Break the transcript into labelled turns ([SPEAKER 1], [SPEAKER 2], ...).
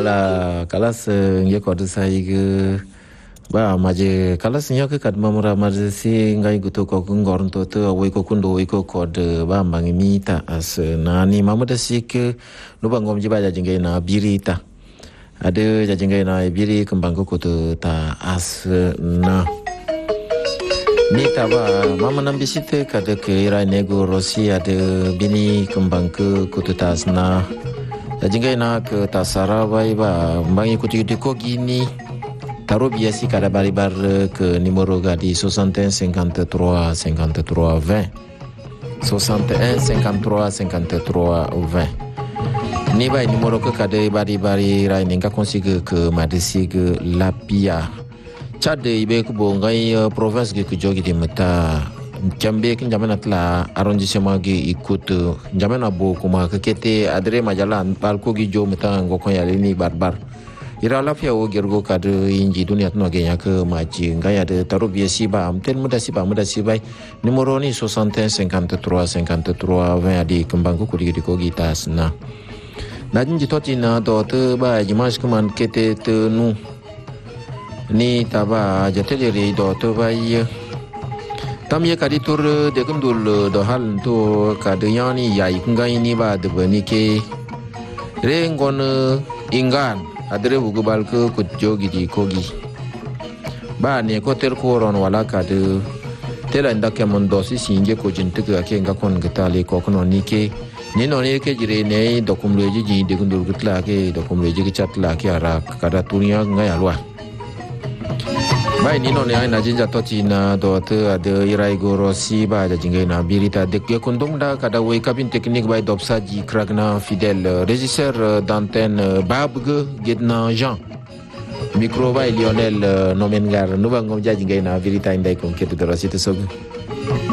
[SPEAKER 1] bala kalas nge ko de sai ge ba maje kalas nya ke kad mamura maje si ngai guto ko ngorn to to wai ko kundo wai ko kod ba mangi ta as nani mamuda sik no bangom jiba ja jingai na birita ade ja jingai na biri kembang ko to ta as na ni ta ba mama nam bisite kad ke ira nego rosia de bini kembang ko to ta as na ja jingai na ke ta sarawai ba bangi ko ko gini taruh biasa kada baribar ke numero gadi 61 53 53 20 61 53 53 20 ni bai numero ke kada bari rai ningka konsigue ke madesi ke lapia cade ibe ke bongai province ke jogi di meta jambe ke jamana tla arrondissement ge ikut jamana bo kuma ke kete adre majalan palko gi jo meta ngoko ya ni barbar ira lafia o gergo kad inji dunia tno ge yak maji ngaya de taruh biasa ba amten muda si bai numero ni 61 53 53 20 di kembang ku di ko gitas na najin jitoti na do te ba jimas kuman kete te nu ni taba jateleri do te bai tam ye kadi tur de gundul do hal to kadiyani yai ngai ni ba de bani ke rengon ingan adre bugubal ke kutjogi di kogi ba ne ko ter ko ron wala kadu tela ndake mondosi singe ko jintuga ke ngakon gitale ko kono nike ni no ne ke jire ne dokumleji ji de gundur gutla ke dokumleji ke chatla ke ara kada tunia ngaya lwa bai ni no ne ai na jinja toti na do te ade irai gorosi ba da jingai na birita de ke kundum da kada we kabin teknik bai dopsa ji kragna fidèle régisseur d'antenne babge gedna Jean micro bai Lionel nomengar nu bangom ja jingai na birita indai kon ke de rosite sogu